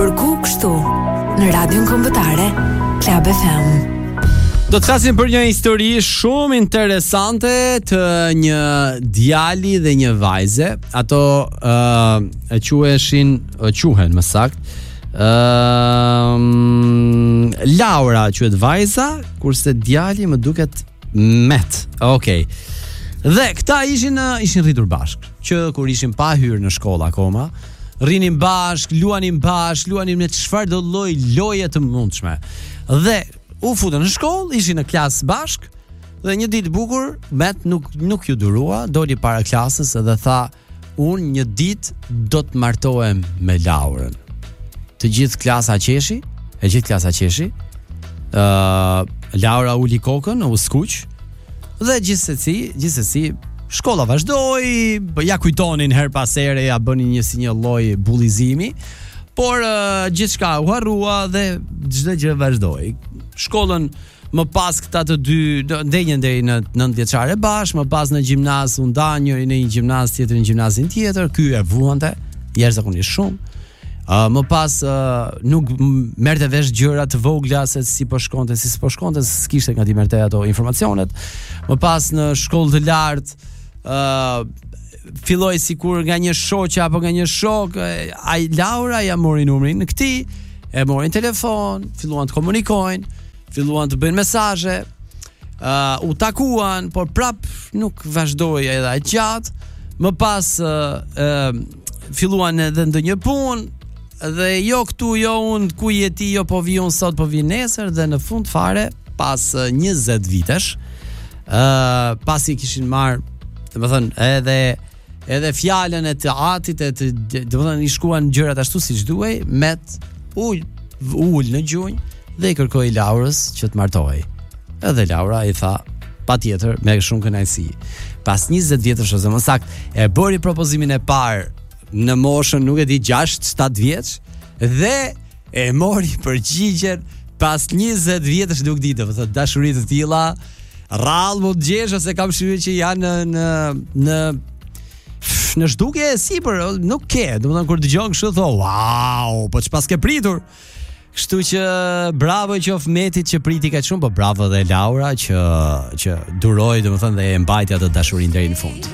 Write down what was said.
Kërku kështu në radion kombëtare Club FM. Do të flasim për një histori shumë interesante të një djali dhe një vajze. Ato quhen më sakt. Laura quhet vajza, kurse djali më duket Met. Okej. Dhe këta ishin rritur bashkë, që kur ishin pa hyrë në shkollë akoma, rrinin bashkë, luanin me çfarë do lloj loje të mundshme. Dhe u futën në shkollë, ishin në klasë bashkë, dhe një ditë bukur, Met nuk ju durua, doli para klasës dhe tha, unë një ditë do të martohem me Laurën. Të gjithë klasa qeshi, Laura uli kokën, u skuq, dhe gjithsesi shkolla vazhdoi, ja kujtonin her pas here, ja bënin një lloj bullizimi, por gjithçka u harrua dhe çdo gjë vazhdoi. Shkollën më pas këta të dy ndenjën deri në 9 vjeçare bashkë, më pas në gjimnaz u ndan njëri në një gjimnaz tjetër në gjimnazin tjetër, ky e vuante jashtëzakonisht shumë. Më pas nuk merrte vesh gjëra të vogla se si po shkonte, s'kishte nga ti merrte ato informacionet. Më pas në shkollë të lartë filloi sikur nga një shoqe apo nga një shok, ai Laura ja mori numrin në këtij, e morin telefon, filluan të komunikojnë, filluan të bëjnë mesazhe, u takuan, por prap nuk vazhdoi edhe aq gjatë. Më pas filluan edhe ndonjë punë, dhe jo këtu, jo unë, ku je ti, jo po vi unë sot, po vi nesër, dhe në fund fare, pas 20 vitesh, pasi kishin marrë, domethënë edhe fjalën e të atit, domethënë i shkuan gjërat ashtu siç duhej, Met ul në gjunjë dhe i kërkoi Laurës që të martohej. Edhe Laura i tha, patjetër, me shumë kënaqësi. Pas 20 vjetësh ose më saktë, e bëri propozimin e parë në moshën, nuk e di, 6-7 vjeç, dhe e mori përgjigjen pas 20 vjetësh, nuk di, domethënë dashuri të tilla rrallë mund gjesh, ose kam shyrë që janë në zhdukje e sipër, nuk ke, domethënë kur dëgjon kështu thon, wow, po ç'pas ke pritur. Kështu që bravo qof Metit që priti kaq shumë, po bravo dhe Laura që duroi, domethënë, dhe e mbajti atë dashurinë deri në fund.